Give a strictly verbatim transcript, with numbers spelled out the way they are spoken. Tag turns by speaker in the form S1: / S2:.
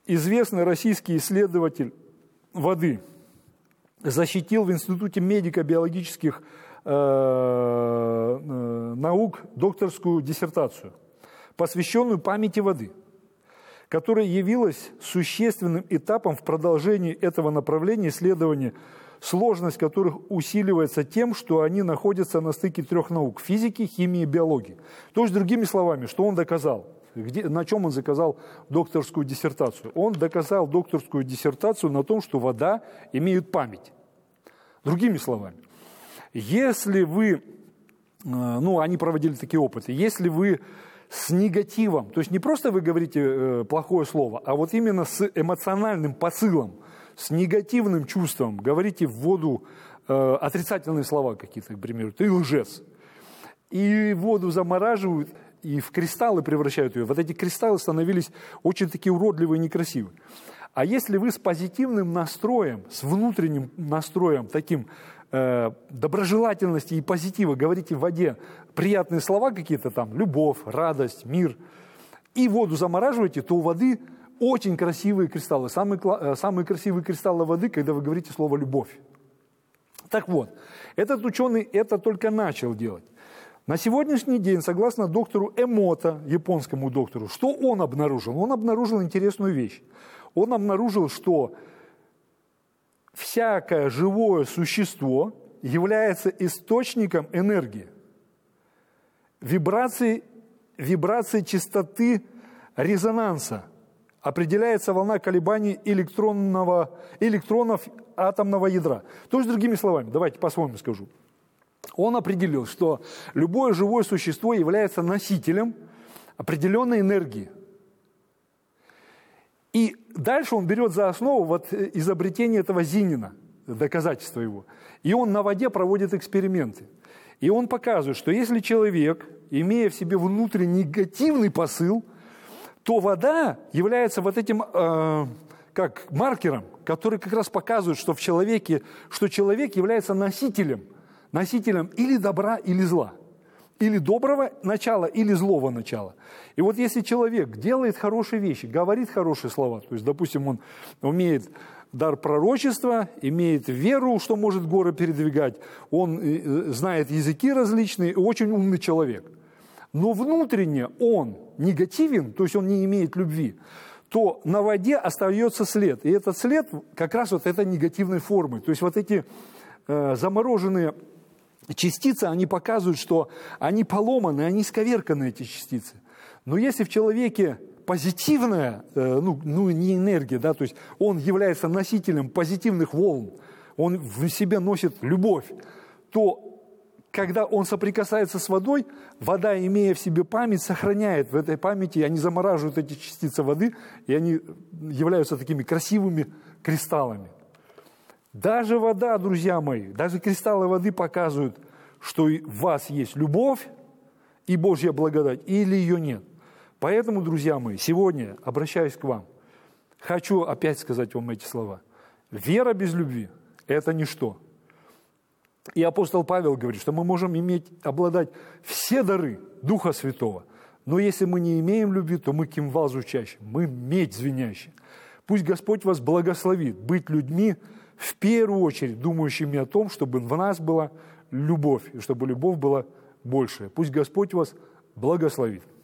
S1: известный российский исследователь воды защитил в Институте медико-биологических э, э, наук докторскую диссертацию, посвященную памяти воды, которая явилась существенным этапом в продолжении этого направления исследования, сложность которых усиливается тем, что они находятся на стыке трех наук – физики, химии и биологии. То есть, другими словами, что он доказал? Где, на чем он заказал докторскую диссертацию? Он доказал докторскую диссертацию на том, что вода имеет память. Другими словами, если вы, ну, они проводили такие опыты, если вы с негативом, то есть не просто вы говорите э, плохое слово, а вот именно с эмоциональным посылом, с негативным чувством говорите в воду э, отрицательные слова какие-то, к примеру, ты лжец, и воду замораживают, и в кристаллы превращают ее. Вот эти кристаллы становились очень такие уродливые и некрасивые. А если вы с позитивным настроем, с внутренним настроем, таким э, доброжелательности и позитива, говорите в воде приятные слова какие-то там, любовь, радость, мир, и воду замораживаете, то у воды очень красивые кристаллы. Самые, самые красивые кристаллы воды, когда вы говорите слово «любовь». Так вот, этот ученый это только начал делать. На сегодняшний день, согласно доктору Эмото, японскому доктору, что он обнаружил? Он обнаружил интересную вещь. Он обнаружил, что всякое живое существо является источником энергии, вибрации, вибрации частоты резонанса. Определяется волна колебаний электронного, электронов атомного ядра. То есть, другими словами, давайте по-своему скажу. Он определил, что любое живое существо является носителем определенной энергии. И дальше он берет за основу вот изобретение этого Зинина, доказательство его. И он на воде проводит эксперименты. И он показывает, что если человек, имея в себе внутренний негативный посыл, то вода является вот этим э, как маркером, который как раз показывает, что в человеке, что человек является носителем, носителем или добра, или зла. Или доброго начала, или злого начала. И вот если человек делает хорошие вещи, говорит хорошие слова, то есть, допустим, он умеет дар пророчества, имеет веру, что может горы передвигать, он знает языки различные, очень умный человек. Но внутренне он негативен, то есть он не имеет любви, то на воде остается след. И этот след как раз вот этой негативной формы. То есть вот эти э, замороженные частицы, они показывают, что они поломаны, они исковерканы, эти частицы. Но если в человеке позитивная, э, ну, ну не энергия, да, то есть он является носителем позитивных волн, он в себе носит любовь, то когда он соприкасается с водой, вода, имея в себе память, сохраняет в этой памяти, и они замораживают эти частицы воды, и они являются такими красивыми кристаллами. Даже вода, друзья мои, даже кристаллы воды показывают, что в вас есть любовь и Божья благодать, или ее нет. Поэтому, друзья мои, сегодня, обращаюсь к вам, хочу опять сказать вам эти слова. Вера без любви – это ничто. И апостол Павел говорит, что мы можем иметь, обладать все дары Духа Святого, но если мы не имеем любви, то мы кимвал звучащий, мы медь звенящая. Пусть Господь вас благословит быть людьми, в первую очередь думающими о том, чтобы в нас была любовь, и чтобы любовь была большая. Пусть Господь вас благословит.